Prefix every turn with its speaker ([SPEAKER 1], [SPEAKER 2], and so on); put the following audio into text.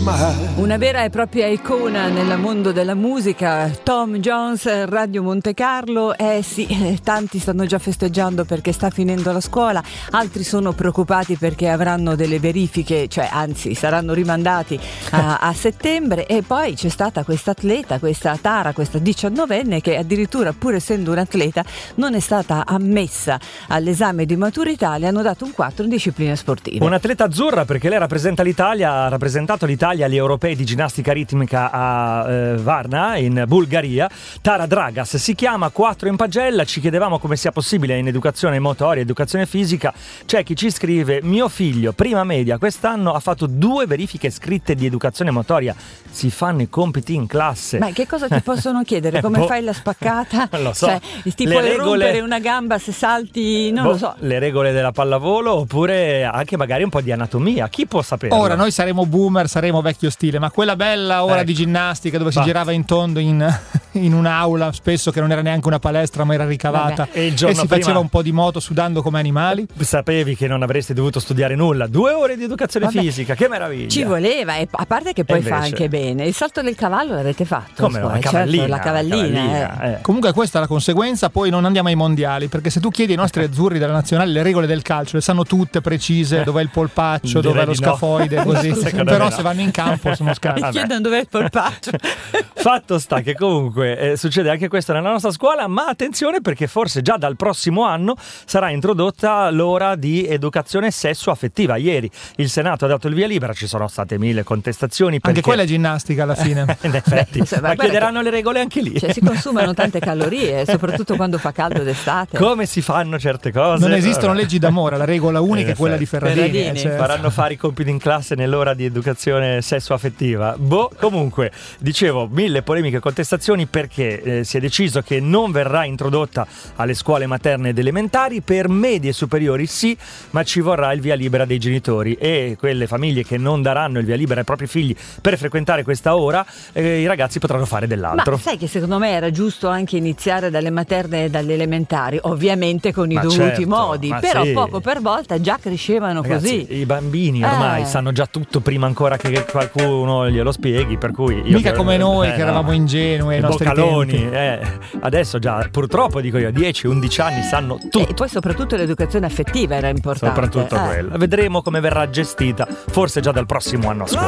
[SPEAKER 1] smile.
[SPEAKER 2] Una vera e propria icona nel mondo della musica, Tom Jones, Radio Monte Carlo. Sì, tanti stanno già festeggiando perché sta finendo la scuola, altri sono preoccupati perché avranno delle verifiche, cioè anzi saranno rimandati a settembre. E poi c'è stata questa atleta, questa Tara, questa 19enne, che addirittura, pur essendo un atleta, non è stata ammessa all'esame di maturità. Le hanno dato un 4 in discipline sportive.
[SPEAKER 3] Un'atleta azzurra perché lei rappresenta l'Italia, ha rappresentato l'Italia agli europei di ginnastica ritmica a Varna in Bulgaria. Tara Dragas si chiama, 4 in pagella. Ci chiedevamo come sia possibile in educazione motoria, educazione fisica. C'è chi ci scrive: mio figlio prima media quest'anno ha fatto 2 verifiche scritte di educazione motoria, si fanno i compiti in classe.
[SPEAKER 2] Ma che cosa ti possono chiedere? Come fai la spaccata?
[SPEAKER 3] Non lo so.
[SPEAKER 2] Cioè, ti puoi rompere una gamba se salti, non lo so.
[SPEAKER 3] Le regole della pallavolo, oppure anche magari un po' di anatomia, chi può sapere?
[SPEAKER 4] Ora noi saremo boomer, saremo vecchio stile, ma quella bella ora di ginnastica dove si girava in tondo in un'aula, spesso che non era neanche una palestra ma era ricavata,
[SPEAKER 3] e il giorno
[SPEAKER 4] si
[SPEAKER 3] prima
[SPEAKER 4] faceva un po' di moto sudando come animali.
[SPEAKER 3] Sapevi che non avresti dovuto studiare nulla, 2 ore di educazione fisica, che meraviglia.
[SPEAKER 2] Ci voleva, e a parte che poi
[SPEAKER 3] invece
[SPEAKER 2] fa anche bene. Il salto del cavallo l'avete fatto?
[SPEAKER 3] Come no? La cavallina,
[SPEAKER 2] certo, la cavallina.
[SPEAKER 4] Comunque questa è la conseguenza, poi non andiamo ai mondiali, perché se tu chiedi ai nostri azzurri della nazionale le regole del calcio le sanno tutte precise, dov'è il polpaccio, dov'è lo scafoide, così. Però se vanno in campo sono scarsi.
[SPEAKER 2] Mi chiedono dov'è il polpaccio.
[SPEAKER 3] Fatto sta che comunque succede anche questo nella nostra scuola, ma attenzione perché forse già dal prossimo anno sarà introdotta l'ora di educazione sessuo-affettiva. Ieri il Senato ha dato il via libera, ci sono state 1000 contestazioni.
[SPEAKER 4] Anche quella è ginnastica alla fine.
[SPEAKER 3] In effetti, ma chiederanno le regole anche lì.
[SPEAKER 2] Cioè, si consumano tante calorie, soprattutto quando fa caldo d'estate.
[SPEAKER 3] Come si fanno certe cose?
[SPEAKER 4] Non esistono leggi d'amore, la regola unica è quella di Ferradini.
[SPEAKER 3] Certo. Faranno fare i compiti in classe nell'ora di educazione sessuo-affettiva. Comunque, dicevo, 1000 polemiche e contestazioni perché si è deciso che non verrà introdotta alle scuole materne ed elementari. Per medie e superiori sì, ma ci vorrà il via libera dei genitori, e quelle famiglie che non daranno il via libera ai propri figli per frequentare questa ora, i ragazzi potranno fare dell'altro.
[SPEAKER 2] Ma sai che secondo me era giusto anche iniziare dalle materne e dalle elementari, ovviamente con i dovuti modi, però poco per volta già crescevano. Ragazzi,
[SPEAKER 3] così i bambini ormai sanno già tutto prima ancora che qualcuno glielo spieghi, per cui
[SPEAKER 4] mica come noi che eravamo ingenui ai nostri
[SPEAKER 3] boccaloni, adesso già purtroppo dico io 10-11 anni sanno tutto.
[SPEAKER 2] E poi soprattutto l'educazione affettiva era importante.
[SPEAKER 3] Soprattutto quella. Vedremo come verrà gestita, forse già dal prossimo anno a scuola.